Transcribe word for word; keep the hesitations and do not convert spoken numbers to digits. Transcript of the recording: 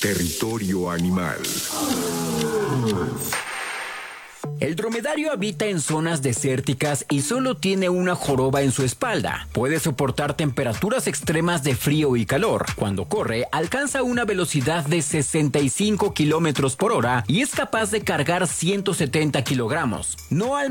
Territorio animal. El dromedario habita en zonas desérticas y solo tiene una joroba en su espalda. Puede soportar temperaturas extremas de frío y calor. Cuando corre, alcanza una velocidad de sesenta y cinco kilómetros por hora y es capaz de cargar ciento setenta kilogramos. No